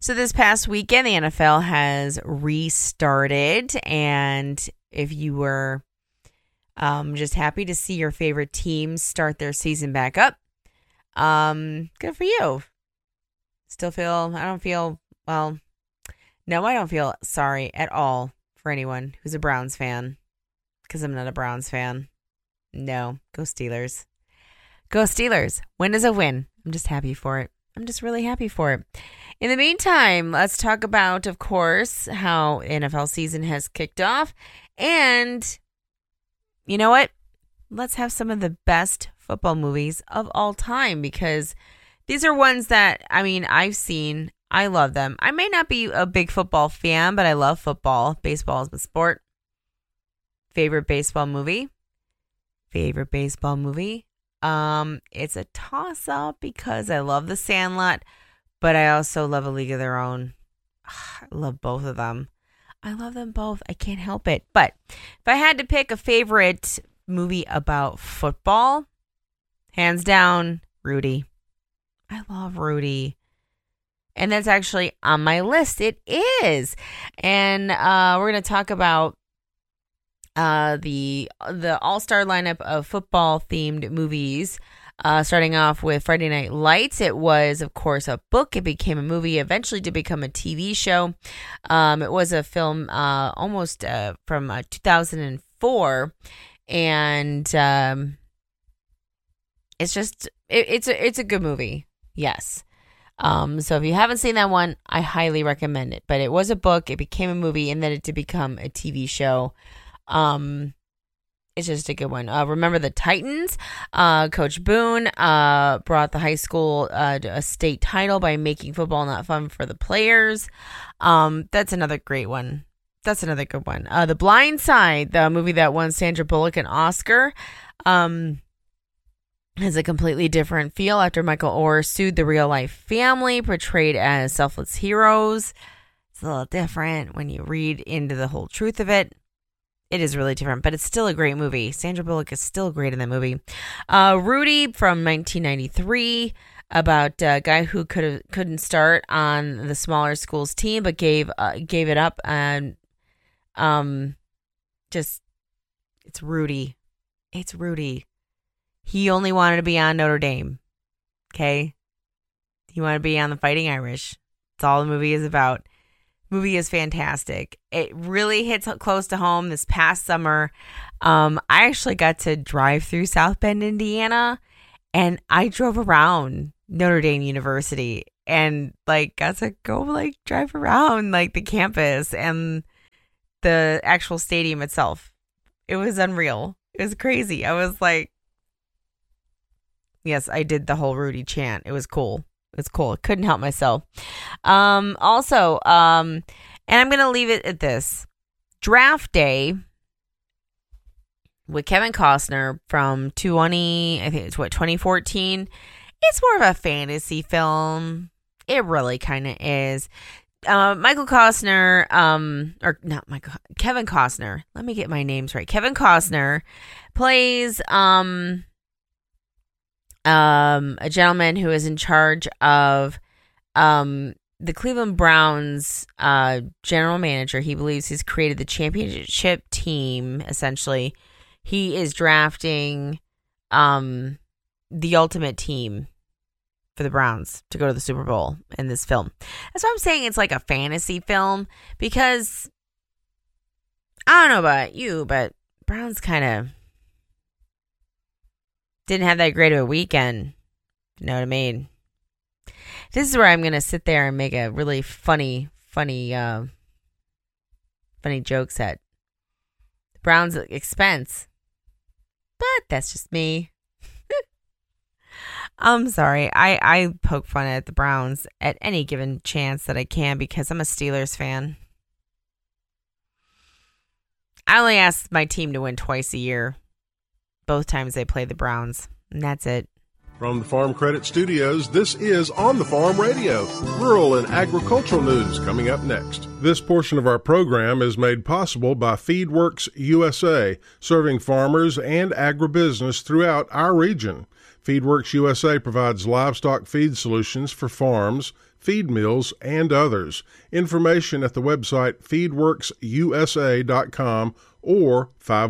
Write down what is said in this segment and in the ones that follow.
So this past weekend, the NFL has restarted, and if you were just happy to see your favorite teams start their season back up, good for you. I don't feel sorry at all for anyone who's a Browns fan, because I'm not a Browns fan. No, go Steelers. Go Steelers. Win is a win. I'm just happy for it. I'm just really happy for it. In the meantime, let's talk about, of course, how NFL season has kicked off. And you know what? Let's have some of the best football movies of all time, because these are ones that, I've seen. I love them. I may not be a big football fan, but I love football. Baseball is my sport. Favorite baseball movie? It's a toss-up because I love The Sandlot, but I also love A League of Their Own. I love both of them. I love them both. I can't help it. But if I had to pick a favorite movie about football, hands down, Rudy. I love Rudy. And that's actually on my list. It is. And we're going to talk about the all-star lineup of football-themed movies, starting off with Friday Night Lights. It was, of course, a book. It became a movie, eventually to become a TV show. It was a film almost from 2004, and it's a good movie. Yes. So if you haven't seen that one, I highly recommend it. But it was a book, it became a movie, and then it did become a TV show. It's just a good one. Remember the Titans? Coach Boone brought the high school a state title by making football not fun for the players. That's another great one. That's another good one. The Blind Side, the movie that won Sandra Bullock an Oscar, has a completely different feel after Michael Oher sued the real-life family portrayed as selfless heroes. It's a little different when you read into the whole truth of it. It is really different, but it's still a great movie. Sandra Bullock is still great in that movie. Rudy from 1993, about a guy who couldn't start on the smaller school's team, but gave it up, and it's Rudy. It's Rudy. He only wanted to be on Notre Dame. Okay, he wanted to be on the Fighting Irish. That's all the movie is about. Movie is fantastic. It really hits close to home. This past summer, I actually got to drive through South Bend, Indiana, and I drove around Notre Dame University and got to go drive around the campus and the actual stadium itself. It was unreal. It was crazy. I was yes, I did the whole Rudy chant. It was cool. It's cool. I couldn't help myself. And I'm going to leave it at this. Draft Day with Kevin Costner from 2014. It's more of a fantasy film. It really kind of is. Kevin Costner. Let me get my names right. Kevin Costner plays a gentleman who is in charge of the Cleveland Browns general manager. He believes he's created the championship team, essentially. He is drafting the ultimate team for the Browns to go to the Super Bowl in this film. That's why I'm saying it's like a fantasy film, because I don't know about you, but Browns kind of didn't have that great of a weekend. You know what I mean? This is where I'm going to sit there and make a really funny jokes at the Browns' expense. But that's just me. I'm sorry. I poke fun at the Browns at any given chance that I can, because I'm a Steelers fan. I only ask my team to win twice a year. Both times they play the Browns. And that's it. From the Farm Credit Studios, this is On the Farm Radio, rural and agricultural news coming up next. This portion of our program is made possible by FeedWorks USA, serving farmers and agribusiness throughout our region. FeedWorks USA provides livestock feed solutions for farms, feed mills, and others. Information at the website feedworksusa.com or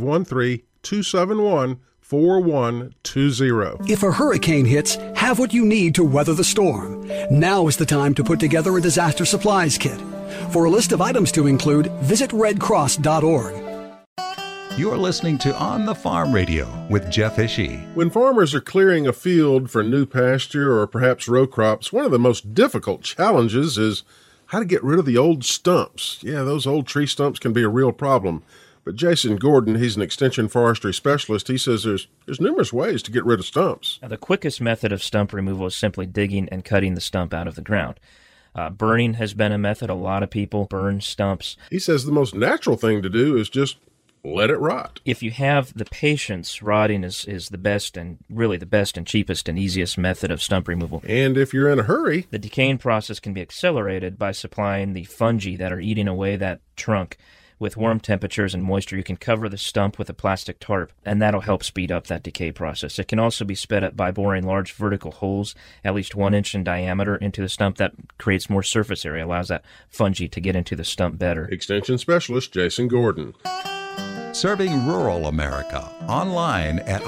513-271-4120. If a hurricane hits, have what you need to weather the storm. Now is the time to put together a disaster supplies kit. For a list of items to include, visit redcross.org. You're listening to On the Farm Radio with Jeff Ishii. When farmers are clearing a field for new pasture or perhaps row crops, one of the most difficult challenges is how to get rid of the old stumps. Yeah, those old tree stumps can be a real problem. But Jason Gordon, he's an extension forestry specialist. He says there's numerous ways to get rid of stumps. Now, the quickest method of stump removal is simply digging and cutting the stump out of the ground. Burning has been a method. A lot of people burn stumps. He says the most natural thing to do is just let it rot. If you have the patience, rotting is the best and really the best and cheapest and easiest method of stump removal. And if you're in a hurry, the decaying process can be accelerated by supplying the fungi that are eating away that trunk. With warm temperatures and moisture, you can cover the stump with a plastic tarp, and that'll help speed up that decay process. It can also be sped up by boring large vertical holes, at least 1 inch in diameter, into the stump. That creates more surface area, allows that fungi to get into the stump better. Extension Specialist Jason Gordon. Serving rural America. Online at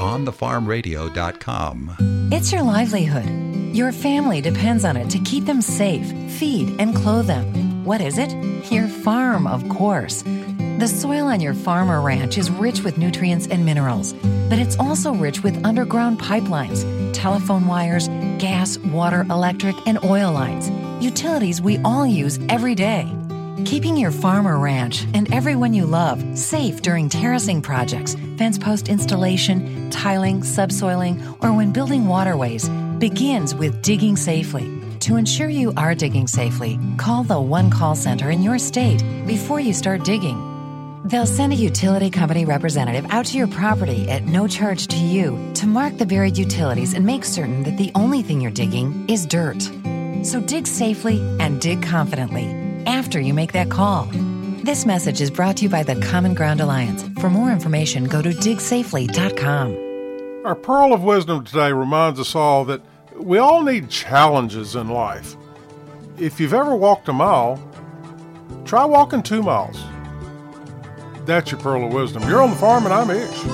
onthefarmradio.com. It's your livelihood. Your family depends on it to keep them safe, feed, and clothe them. What is it? Your farm, of course. The soil on your farm or ranch is rich with nutrients and minerals, but it's also rich with underground pipelines, telephone wires, gas, water, electric, and oil lines, utilities we all use every day. Keeping your farm or ranch and everyone you love safe during terracing projects, fence post installation, tiling, subsoiling, or when building waterways begins with digging safely. To ensure you are digging safely, call the One Call Center in your state before you start digging. They'll send a utility company representative out to your property at no charge to you to mark the buried utilities and make certain that the only thing you're digging is dirt. So dig safely and dig confidently after you make that call. This message is brought to you by the Common Ground Alliance. For more information, go to digsafely.com. Our Pearl of Wisdom today reminds us all that we all need challenges in life. If you've ever walked a mile, try walking 2 miles. That's your Pearl of Wisdom. You're on the farm and I'm Ish.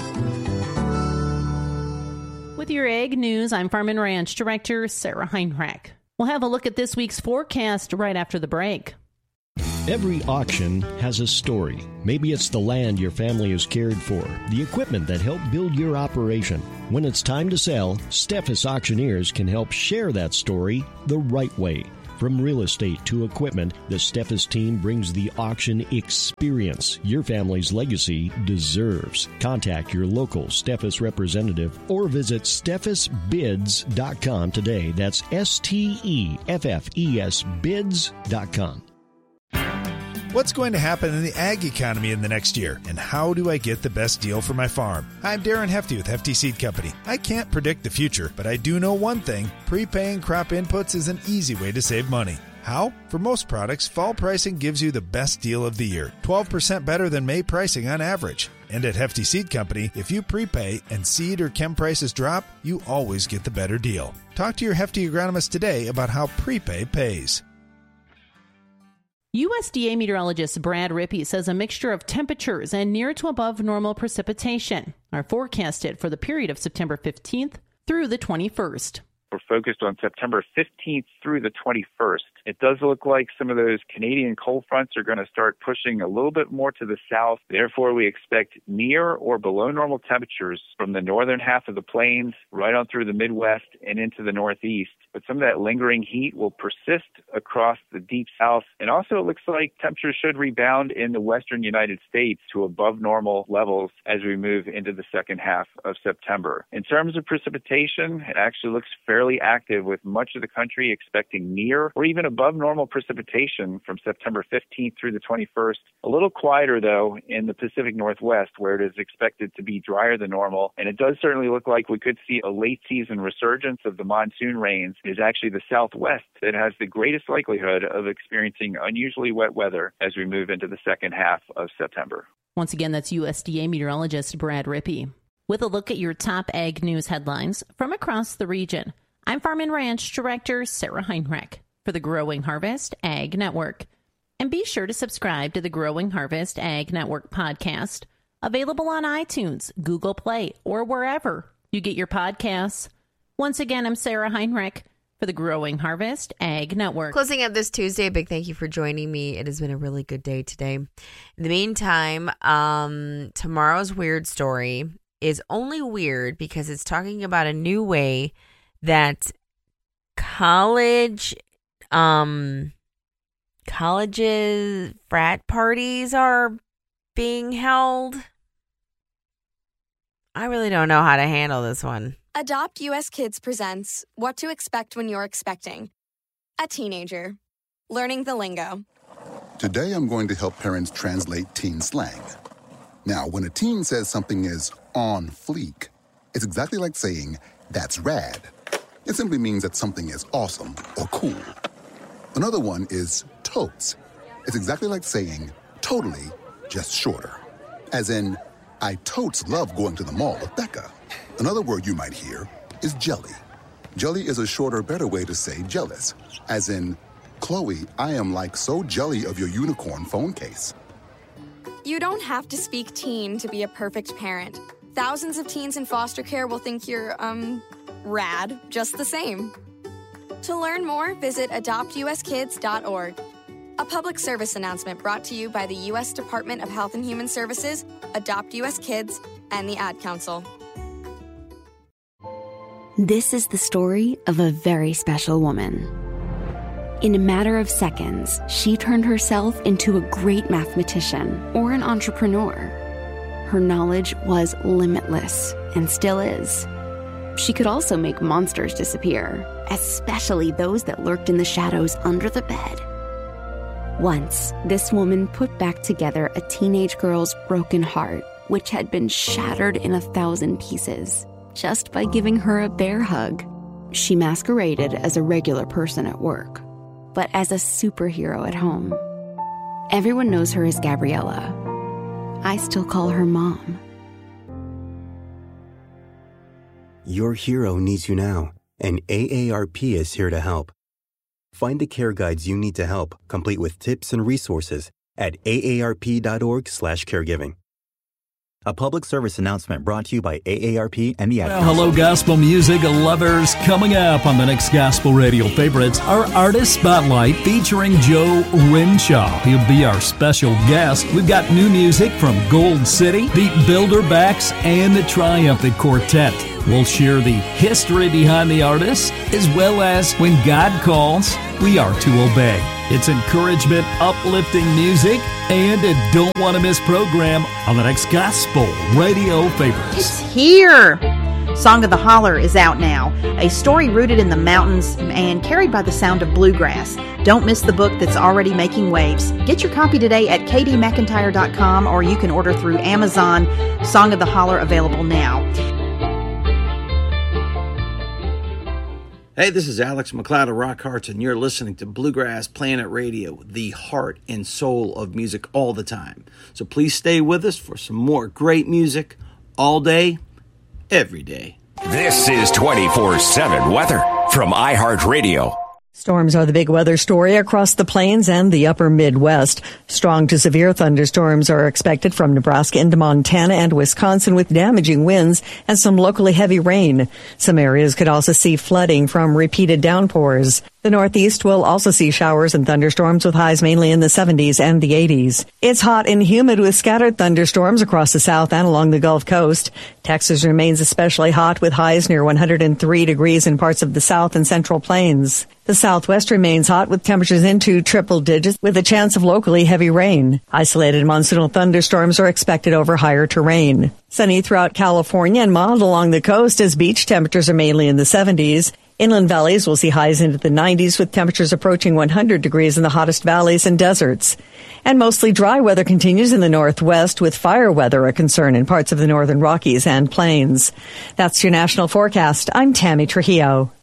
With your Ag News, I'm Farm and Ranch Director Sarah Heinrich. We'll have a look at this week's forecast right after the break. Every auction has a story. Maybe it's the land your family has cared for, the equipment that helped build your operation. When it's time to sell, Steffes Auctioneers can help share that story the right way. From real estate to equipment, the Steffes team brings the auction experience your family's legacy deserves. Contact your local Steffes representative or visit steffesbids.com today. That's STEFFES bids.com. What's going to happen in the ag economy in the next year, and how do I get the best deal for my farm? I'm Darren Hefty with Hefty Seed Company. I can't predict the future, but I do know one thing. Prepaying crop inputs is an easy way to save money. How? For most products, fall pricing gives you the best deal of the year, 12% better than May pricing on average. And at Hefty Seed Company, if you prepay and seed or chem prices drop, you always get the better deal. Talk to your Hefty agronomist today about how prepay pays. USDA meteorologist Brad Rippey says a mixture of temperatures and near to above normal precipitation are forecasted for the period of September 15th through the 21st. We're focused on September 15th through the 21st. It does look like some of those Canadian cold fronts are going to start pushing a little bit more to the south. Therefore, we expect near or below normal temperatures from the northern half of the plains right on through the Midwest and into the Northeast. But some of that lingering heat will persist across the deep south. And also it looks like temperatures should rebound in the western United States to above normal levels as we move into the second half of September. In terms of precipitation, it actually looks fairly active, with much of the country expecting near or even above normal precipitation from September 15th through the 21st. A little quieter, though, in the Pacific Northwest, where it is expected to be drier than normal. And it does certainly look like we could see a late season resurgence of the monsoon rains. It is actually the Southwest that has the greatest likelihood of experiencing unusually wet weather as we move into the second half of September. Once again, that's USDA meteorologist Brad Rippey. with a look at your top ag news headlines from across the region. I'm Farm and Ranch Director Sarah Heinrich for the Growing Harvest Ag Network. And be sure to subscribe to the Growing Harvest Ag Network podcast, available on iTunes, Google Play, or wherever you get your podcasts. Once again, I'm Sarah Heinrich for the Growing Harvest Ag Network. Closing up this Tuesday, a big thank you for joining me. It has been a really good day today. In the meantime, tomorrow's weird story is only weird because it's talking about a new way that colleges, frat parties are being held. I really don't know how to handle this one. Adopt US Kids presents What to Expect When You're Expecting. A teenager. Learning the lingo. Today I'm going to help parents translate teen slang. Now, when a teen says something is on fleek, it's exactly like saying, that's rad. It simply means that something is awesome or cool. Another one is totes. It's exactly like saying, totally, just shorter. As in, I totes love going to the mall with Becca. Another word you might hear is jelly. Jelly is a shorter, better way to say jealous. As in, Chloe, I am like so jelly of your unicorn phone case. You don't have to speak teen to be a perfect parent. Thousands of teens in foster care will think you're, rad just the same. To learn more, visit adoptuskids.org. A public service announcement brought to you by the U.S. Department of Health and Human Services, Adopt U.S. Kids, and the Ad Council. This is the story of a very special woman. In a matter of seconds, she turned herself into a great mathematician or an entrepreneur. Her knowledge was limitless and still is. She could also make monsters disappear, especially those that lurked in the shadows under the bed. Once, this woman put back together a teenage girl's broken heart, which had been shattered in 1,000 pieces, just by giving her a bear hug. She masqueraded as a regular person at work, but as a superhero at home. Everyone knows her as Gabriella. I still call her Mom. Your hero needs you now, and AARP is here to help. Find the care guides you need to help, complete with tips and resources at aarp.org/caregiving. A public service announcement brought to you by AARP and the Ad Council. Hello, gospel music lovers. Coming up on the next Gospel Radio Favorites, our Artist Spotlight featuring Joe Renshaw. He'll be our special guest. We've got new music from Gold City, the Builderbacks, and the Triumphant Quartet. We'll share the history behind the artists, as well as when God calls, we are to obey. It's encouragement, uplifting music, and a don't want to miss program on the next Gospel Radio Favorites. It's here! Song of the Holler is out now, a story rooted in the mountains and carried by the sound of bluegrass. Don't miss the book that's already making waves. Get your copy today at kdmcintyre.com, or you can order through Amazon. Song of the Holler available now. Hey, this is Alex McLeod of Rock Hearts, and you're listening to Bluegrass Planet Radio, the heart and soul of music all the time. So please stay with us for some more great music all day, every day. This is 24/7 weather from iHeartRadio. Storms are the big weather story across the plains and the upper Midwest. Strong to severe thunderstorms are expected from Nebraska into Montana and Wisconsin, with damaging winds and some locally heavy rain. Some areas could also see flooding from repeated downpours. The Northeast will also see showers and thunderstorms with highs mainly in the 70s and the 80s. It's hot and humid with scattered thunderstorms across the South and along the Gulf Coast. Texas remains especially hot with highs near 103 degrees in parts of the South and Central Plains. The Southwest remains hot with temperatures into triple digits with a chance of locally heavy rain. Isolated monsoonal thunderstorms are expected over higher terrain. Sunny throughout California and mild along the coast as beach temperatures are mainly in the 70s. Inland valleys will see highs into the 90s with temperatures approaching 100 degrees in the hottest valleys and deserts. And mostly dry weather continues in the Northwest with fire weather a concern in parts of the northern Rockies and plains. That's your national forecast. I'm Tammy Trujillo.